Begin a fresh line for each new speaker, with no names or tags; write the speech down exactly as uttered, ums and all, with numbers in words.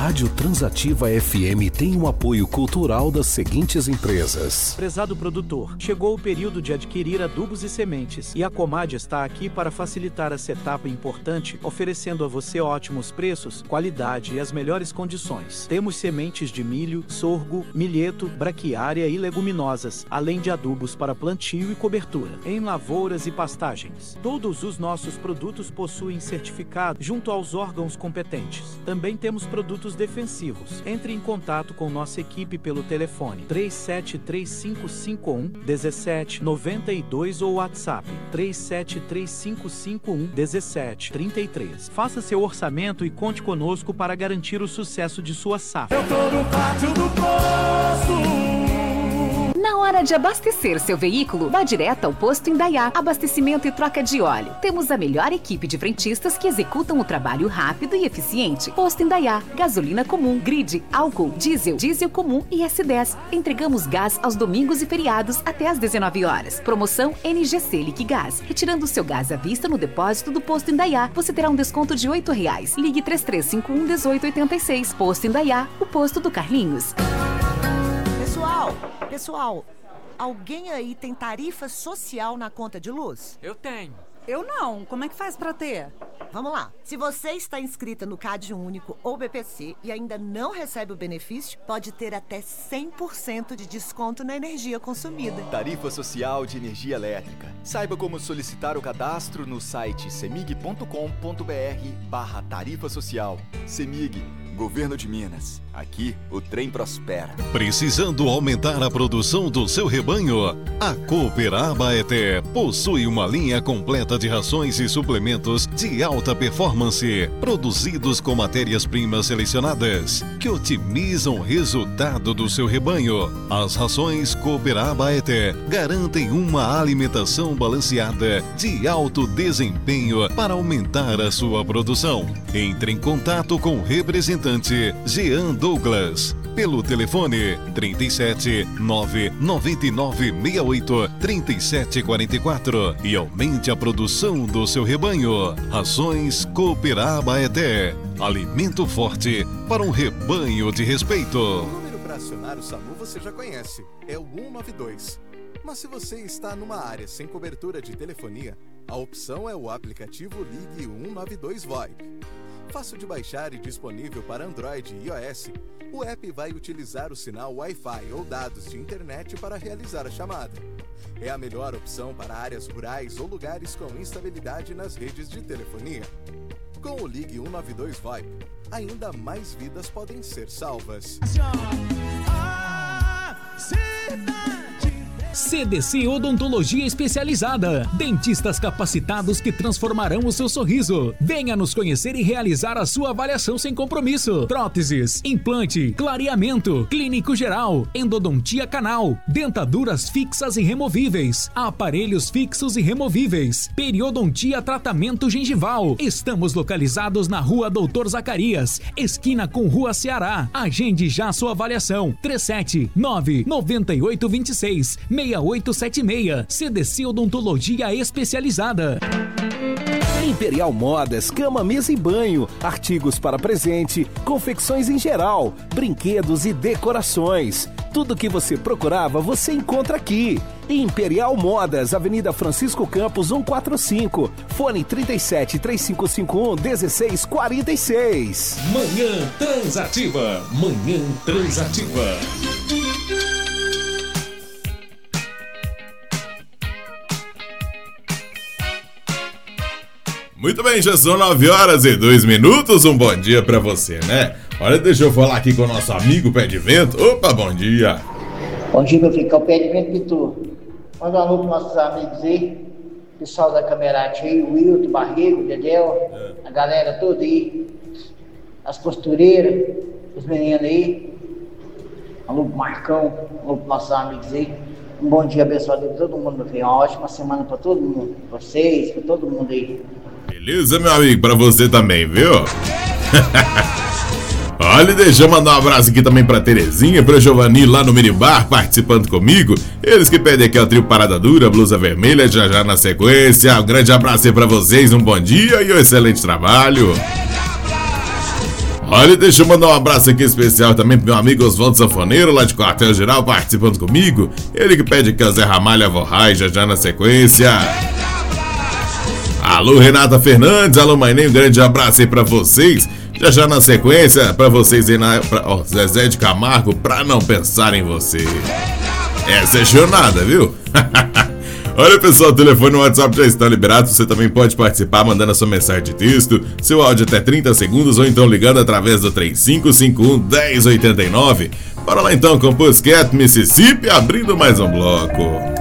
Rádio Transativa F M tem um apoio cultural das seguintes empresas.
Prezado produtor, chegou o período de adquirir adubos e sementes, e a Comad está aqui para facilitar essa etapa importante, oferecendo a você ótimos preços, qualidade e as melhores condições. Temos sementes de milho, sorgo, milheto, braquiária e leguminosas, além de adubos para plantio e cobertura, em lavouras e pastagens. Todos os nossos produtos possuem certificado junto aos órgãos competentes. Também temos produtos defensivos. Entre em contato com nossa equipe pelo telefone três sete três cinco cinco um um sete nove dois ou WhatsApp três sete três cinco cinco um um sete três três. Faça seu orçamento e conte conosco para garantir o sucesso de sua safra.
Eu tô no pátio do poço.
Na hora de abastecer seu veículo, vá direto ao Posto Indaiá. Abastecimento e troca de óleo. Temos a melhor equipe de frentistas que executam o trabalho rápido e eficiente. Posto Indaiá. Gasolina comum, grid, álcool, diesel, diesel comum e S dez. Entregamos gás aos domingos e feriados até às dezenove horas. Promoção N G C Liquigás. Retirando o seu gás à vista no depósito do Posto Indaiá, você terá um desconto de oito reais. Ligue três três cinco um um oito oito seis. Posto Indaiá, o posto do Carlinhos.
Pessoal, pessoal, alguém aí tem tarifa social na conta de luz?
Eu tenho.
Eu não. Como é que faz pra ter?
Vamos lá. Se você está inscrita no Cade Único ou B P C e ainda não recebe o benefício, pode ter até cem por cento de desconto na energia consumida.
Tarifa social de energia elétrica. Saiba como solicitar o cadastro no site semig ponto com ponto br barra tarifa social. Semig, Governo de Minas. Aqui, o trem prospera.
Precisando aumentar a produção do seu rebanho? A Cooperaba Abaeté possui uma linha completa de rações e suplementos de alta performance, produzidos com matérias-primas selecionadas, que otimizam o resultado do seu rebanho. As rações Cooperaba Abaeté garantem uma alimentação balanceada de alto desempenho para aumentar a sua produção. Entre em contato com o representante Jean Douglas pelo telefone trinta e sete, nove nove nove seis oito, três sete quatro quatro e aumente a produção do seu rebanho. Rações Cooperaba Abaeté. Alimento forte para um rebanho de respeito.
O número para acionar o SAMU você já conhece, é o um nove dois. Mas se você está numa área sem cobertura de telefonia, a opção é o aplicativo Ligue um nove dois V O I P. Fácil de baixar e disponível para Android e iOS, o app vai utilizar o sinal Wi-Fi ou dados de internet para realizar a chamada. É a melhor opção para áreas rurais ou lugares com instabilidade nas redes de telefonia. Com o Ligue um nove dois V O I P, ainda mais vidas podem ser salvas.
C D C Odontologia Especializada. Dentistas capacitados que transformarão o seu sorriso. Venha nos conhecer e realizar a sua avaliação sem compromisso. Próteses, implante, clareamento, clínico geral, endodontia canal, dentaduras fixas e removíveis, aparelhos fixos e removíveis, periodontia tratamento gengival. Estamos localizados na Rua Doutor Zacarias, esquina com Rua Ceará. Agende já sua avaliação. três sete nove nove oito dois seis seis oito sete seis. C D C Odontologia Especializada.
Imperial Modas, cama, mesa e banho, artigos para presente, confecções em geral, brinquedos e decorações. Tudo que você procurava, você encontra aqui. Imperial Modas, Avenida Francisco Campos cento e quarenta e cinco. Fone trinta e sete, três cinco cinco um, um seis quatro seis.
Manhã Transativa. Manhã Transativa.
Muito bem, já são nove horas e dois minutos, um bom dia pra você, né? Olha, deixa eu falar aqui com o nosso amigo Pé de Vento. Opa, bom dia!
Bom dia, meu filho, que é o Pé de Vento Pitu. Manda um alô pros nossos amigos aí, pessoal da Camerate aí, o Wilton, Barrigo, o Dedéu, é. A galera toda aí, as costureiras, os meninos aí, alô pro Marcão, alô pros nossos amigos aí. Um bom dia abençoado pra todo mundo, meu filho, uma ótima semana pra todo mundo, pra vocês, pra todo mundo aí.
Beleza, meu amigo, pra você também, viu? Olha, deixa eu mandar um abraço aqui também pra Terezinha, pra Giovanni lá no Minibar, participando comigo. Eles que pedem aqui o trio Parada Dura, Blusa Vermelha, já já na sequência. Um grande abraço aí pra vocês, um bom dia e um excelente trabalho. Olha, deixa eu mandar um abraço aqui especial também pro meu amigo Oswaldo Sanfoneiro, lá de Quartel Geral, participando comigo. Ele que pede que o Zé Ramalho Avorrai já já na sequência. Alô, Renata Fernandes, alô, Mainém, um grande abraço aí pra vocês. Já já na sequência, pra vocês aí na... Pra, ó, Zezé de Camargo, pra não pensar em você. Essa é jornada, viu? Olha, pessoal, o telefone e o WhatsApp já estão liberados. Você também pode participar mandando a sua mensagem de texto, seu áudio até trinta segundos, ou então ligando através do três cinco cinco um, um zero oito nove. Bora lá então com Pussycat, Mississippi, abrindo mais um bloco.